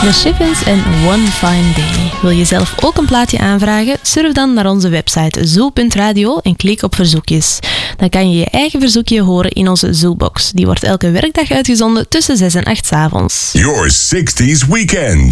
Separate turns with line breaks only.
The Chiffins en One Fine Day. Wil je zelf ook een plaatje aanvragen? Surf dan naar onze website zoo.radio en klik op verzoekjes. Dan kan je je eigen verzoekje horen in onze Zoobox. Die wordt elke werkdag uitgezonden tussen 6 en 8 's avonds.
Your 60s weekend.